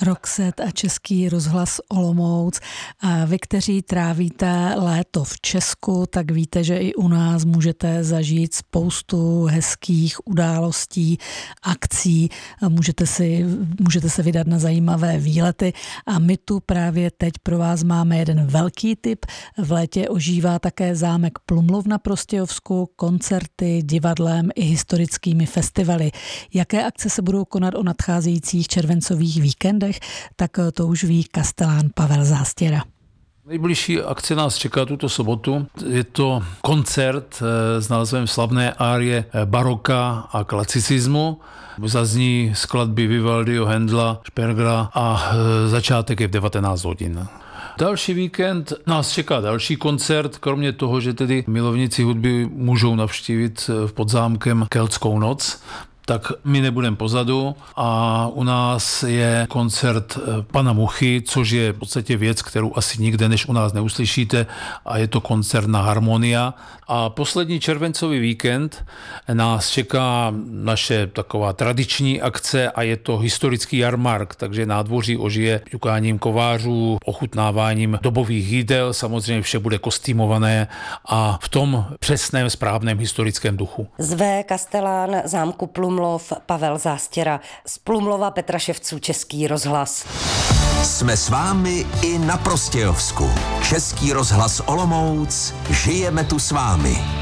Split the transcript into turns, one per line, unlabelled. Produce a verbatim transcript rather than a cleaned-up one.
Roxette a Český rozhlas Olomouc. A vy, kteří trávíte léto v Česku, tak víte, že i u nás můžete zažít spoustu hezkých událostí, akcí. Můžete si, můžete se vydat na zajímavé výlety a my tu právě teď pro vás máme jeden velký tip. V létě ožívá také zámek Plumlov na Prostějovsku, koncerty, divadlem i historickými festivaly. Jaké akce se budou konat o nadcházejících červencových víkendech, tak to už ví kastelán Pavel Zástěra.
Nejbližší akce nás čeká tuto sobotu. Je to koncert s názvem Slavné árie baroka a klasicismu. Zazní skladby Vivaldiho, Händla, Špergla a začátek je v devatenáct hodin. Další víkend nás čeká další koncert, kromě toho, že tedy milovníci hudby můžou navštívit pod zámkem Keltskou noc, tak my nebudeme pozadu a u nás je koncert Pana Muchy, což je v podstatě věc, kterou asi nikde než u nás neuslyšíte, a je to koncert na harmonia. A poslední červencový víkend nás čeká naše taková tradiční akce a je to historický jarmark, takže nádvoří ožije ťukáním kovářů, ochutnáváním dobových jídel, samozřejmě vše bude kostýmované a v tom přesném správném historickém duchu.
Zve kastelán zámku Plumlov Pavel Zástěra, z Plumlova Petraševců Český rozhlas.
Jsme s vámi i na Prostějovsku. Český rozhlas Olomouc, žijeme tu s vámi.